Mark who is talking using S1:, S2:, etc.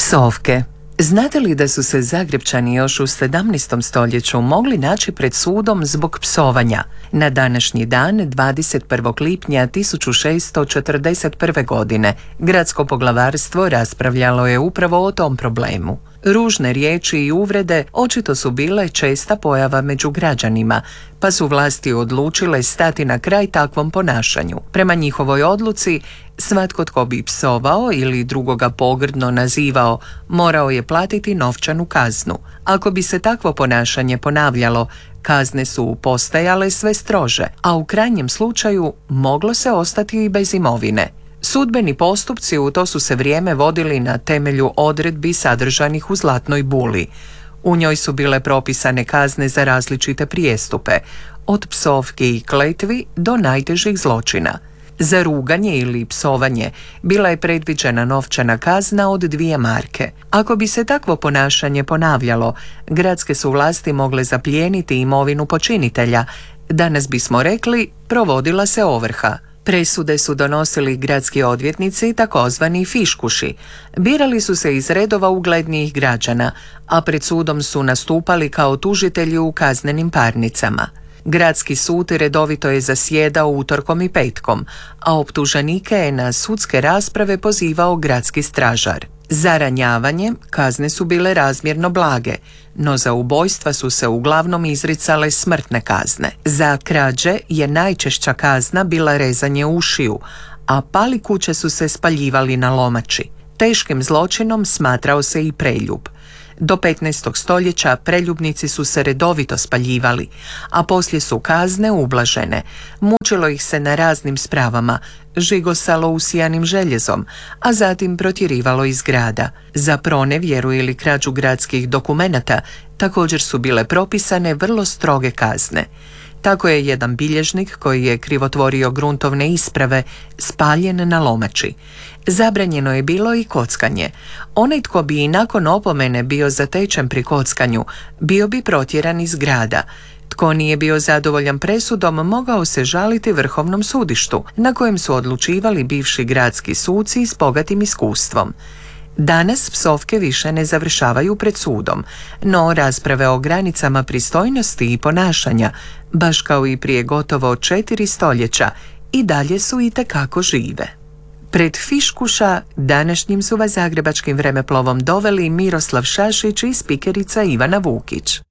S1: Psovke. Znate li da su se Zagrepčani još u 17. stoljeću mogli naći pred sudom zbog psovanja? Na današnji dan, 21. lipnja 1641. godine, gradsko poglavarstvo raspravljalo je upravo o tom problemu. Ružne riječi i uvrede očito su bile česta pojava među građanima, pa su vlasti odlučile stati na kraj takvom ponašanju. Prema njihovoj odluci, svatko tko bi psovao ili drugoga pogrdno nazivao, morao je platiti novčanu kaznu. Ako bi se takvo ponašanje ponavljalo, kazne su postajale sve strože, a u krajnjem slučaju moglo se ostati i bez imovine. Sudbeni postupci u to su se vrijeme vodili na temelju odredbi sadržanih u Zlatnoj buli. U njoj su bile propisane kazne za različite prijestupe, od psovki i kletvi do najtežih zločina. Za ruganje ili psovanje bila je predviđena novčana kazna od 2 marke. Ako bi se takvo ponašanje ponavljalo, gradske su vlasti mogle zaplijeniti imovinu počinitelja. Danas bismo rekli, provodila se ovrha. Presude su donosili gradski odvjetnici, takozvani fiškuši. Birali su se iz redova uglednijih građana, a pred sudom su nastupali kao tužitelji u kaznenim parnicama. Gradski sud redovito je zasjedao utorkom i petkom, a optuženike je na sudske rasprave pozivao gradski stražar. Za ranjavanje kazne su bile razmjerno blage, no za ubojstva su se uglavnom izricale smrtne kazne. Za krađe je najčešća kazna bila rezanje ušiju, a pali kuće su se spaljivali na lomači. Teškim zločinom smatrao se i preljub. Do 15. stoljeća preljubnici su se redovito spaljivali, a poslije su kazne ublažene. Mučilo ih se na raznim spravama, žigosalo usijanim željezom, a zatim protjerivalo iz grada. Za pronevjeru ili krađu gradskih dokumenata također su bile propisane vrlo stroge kazne. Tako je jedan bilježnik koji je krivotvorio gruntovne isprave spaljen na lomači. Zabranjeno je bilo i kockanje. Onaj tko bi i nakon opomene bio zatečen pri kockanju, bio bi protjeran iz grada. Tko nije bio zadovoljan presudom, mogao se žaliti Vrhovnom sudištu, na kojem su odlučivali bivši gradski suci s bogatim iskustvom. Danas psovke više ne završavaju pred sudom, no rasprave o granicama pristojnosti i ponašanja, baš kao i prije gotovo 4 stoljeća, i dalje su itekako žive. Pred fiškuša današnjim su vas zagrebačkim vremeplovom doveli Miroslav Šašić i spikerica Ivana Vukić.